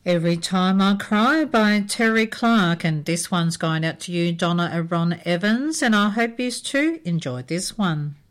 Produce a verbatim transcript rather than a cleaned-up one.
Every Time I Cry by Terry Clark, and this one's going out to you, Donna and Ron Evans, and I hope you too enjoyed this one.